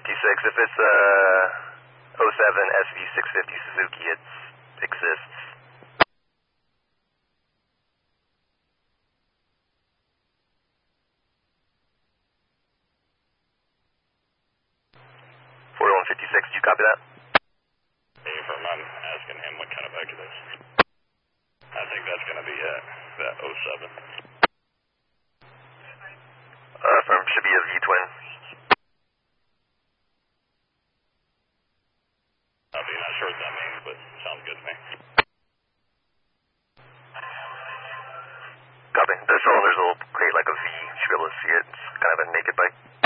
If it's '07 SV650 Suzuki, it exists. 4156, do you copy that? Affirm, I'm asking him what kind of bug it is. I think that's going to be that '07. Affirm, should be a V-twin. I'm not sure what that means, but sounds good to me. Copy. The cylinders will create like a V. You should be able to see it. It's kind of a naked bike.